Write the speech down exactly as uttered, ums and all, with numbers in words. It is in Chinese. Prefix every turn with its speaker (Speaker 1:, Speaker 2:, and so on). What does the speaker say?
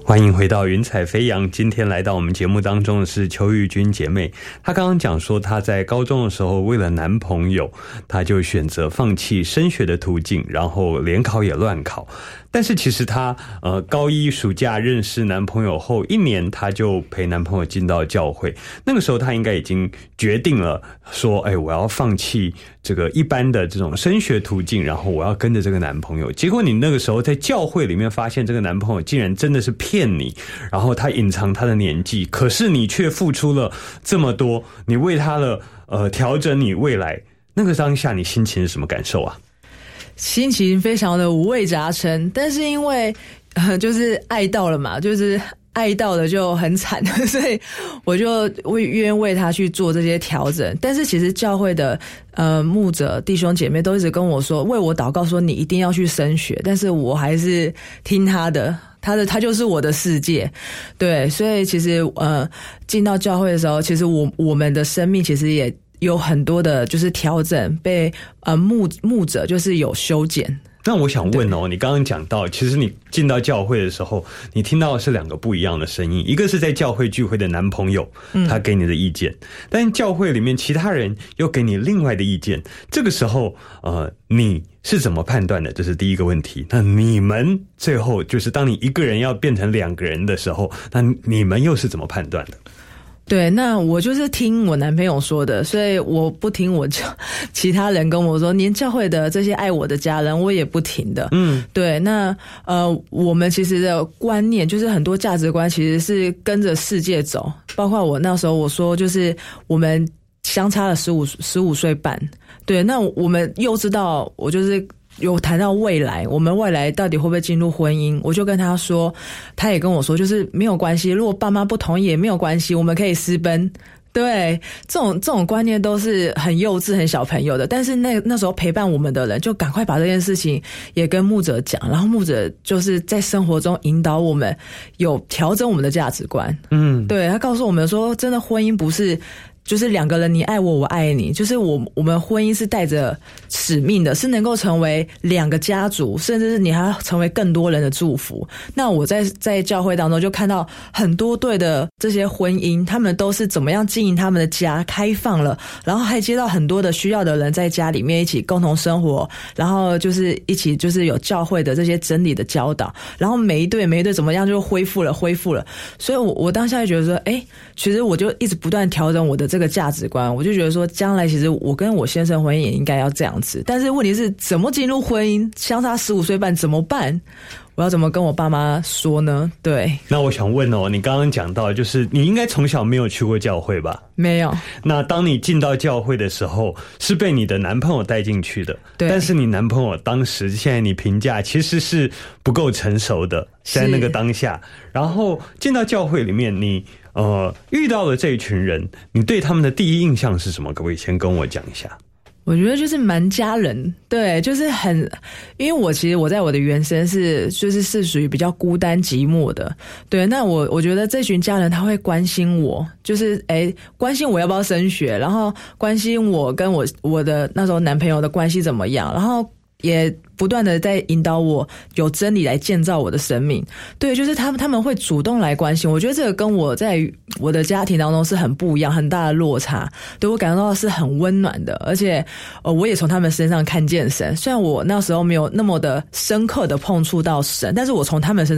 Speaker 1: 欢迎回到云彩飞扬，今天来到我们节目当中的是邱玉君姐妹。她刚刚讲说她在高中的时候为了男朋友，她就选择放弃升学的途径，然后联考也乱考。但是其实她呃高一暑假认识男朋友后一年，她就陪男朋友进到教会。那个时候她应该已经决定了说，哎，我要放弃这个一般的这种升学途径，然后我要跟着这个男朋友。结果你那个时候在教会里面发现这个男朋友竟然真的是骗你，然后他隐藏他的年纪，可是你却付出了这么多，你为他了呃调整你未来，那个当下你心情是什么感受啊？
Speaker 2: 心情非常的五味杂陈，但是因为呃就是爱到了嘛，就是爱到了就很惨，所以我就会愿意为他去做这些调整。但是其实教会的呃牧者弟兄姐妹都一直跟我说，为我祷告说你一定要去升学，但是我还是听他的。他的他就是我的世界，对，所以其实呃进到教会的时候，其实我我们的生命其实也有很多的就是调整，被呃牧牧者就是有修剪。
Speaker 1: 那我想问哦，你刚刚讲到，其实你进到教会的时候，你听到的是两个不一样的声音，一个是在教会聚会的男朋友，他给你的意见，嗯、但教会里面其他人又给你另外的意见。这个时候，呃，你是怎么判断的？这是第一个问题。那你们最后就是当你一个人要变成两个人的时候，那你们又是怎么判断的？
Speaker 2: 对，那我就是听我男朋友说的，所以我不听我教其他人跟我说，连教会的这些爱我的家人我也不听的。嗯，对，那呃，我们其实的观念就是很多价值观其实是跟着世界走，包括我那时候我说就是我们相差了十五十五岁半，对，那我们又知道我就是有谈到未来，我们未来到底会不会进入婚姻，我就跟他说，他也跟我说就是没有关系，如果爸妈不同意也没有关系，我们可以私奔。对，这种这种观念都是很幼稚很小朋友的，但是那那时候陪伴我们的人就赶快把这件事情也跟牧者讲，然后牧者就是在生活中引导我们有调整我们的价值观。嗯，对，他告诉我们说真的婚姻不是就是两个人你爱我我爱你，就是我我们婚姻是带着使命的，是能够成为两个家族，甚至是你还要成为更多人的祝福。那我在在教会当中就看到很多对的这些婚姻，他们都是怎么样经营他们的家，开放了，然后还接到很多的需要的人在家里面一起共同生活，然后就是一起就是有教会的这些真理的教导，然后每一对每一对怎么样就恢复了恢复了。所以我我当下就觉得说，诶，其实我就一直不断调整我的这个价值观，我就觉得说将来其实我跟我先生婚姻也应该要这样子，但是问题是怎么进入婚姻，相差十五岁半怎么办？我要怎么跟我爸妈说呢？对，那我想问哦，你刚刚讲到就是你应该从小没有去过教会吧？没有。那当你进到教会的时候是被你的男朋友带进去的，对，但是你男朋友当时现在你评价其实是不够成熟的，在那个当下，然后进到教会里面你呃遇到了这一群人，你对他们的第一印象是什么？可不可以先跟我讲一下？我觉得就是蛮家人，对，就是很，因为我其实我在我的原生是就是是属于比较孤单寂寞的，对，那我我觉得这群家人他会关心我，就是诶关心我要不要升学，然后关心我跟我我的那时候男朋友的关系怎么样，然后也不断的在引导我有真理来建造我的生命。对，就是他们他们会主动来关心我，觉得这个跟我在我的家庭当中是很不一样，很大的落差。对，我感到是很温暖的，而且呃我也从他们身上看见神。虽然我那时候没有那么的深刻的碰触到神，但是我从他们身上